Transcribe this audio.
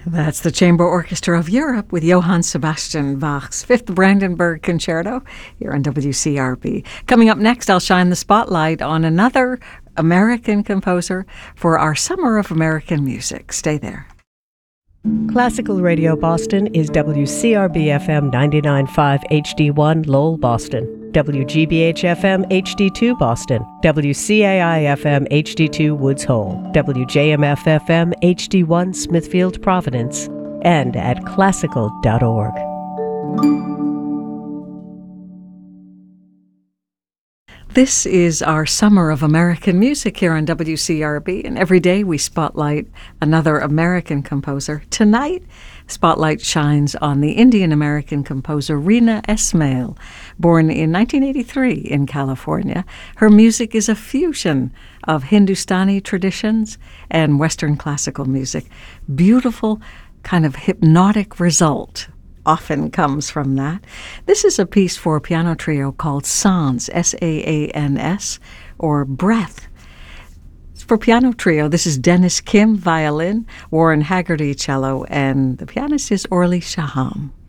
That's the Chamber Orchestra of Europe with Johann Sebastian Bach's Fifth Brandenburg Concerto here on WCRB. Coming up next, I'll shine the spotlight on another American composer for our Summer of American Music. Stay there. Classical Radio Boston is WCRB-FM 99.5 HD1 Lowell, Boston, WGBH-FM HD2 Boston, WCAI-FM HD2 Woods Hole, WJMF-FM HD1 Smithfield, Providence, and at classical.org. This is our Summer of American Music here on WCRB, and every day we spotlight another American composer. Tonight, spotlight shines on the Indian-American composer Reena Esmail, born in 1983 in California. Her music is a fusion of Hindustani traditions and Western classical music. Beautiful, kind of hypnotic result often comes from that. This is a piece for a piano trio called Saans, S-A-A-N-S, or Breath. For piano trio, this is Dennis Kim, violin, Warren Haggerty, cello, and the pianist is Orly Shaham.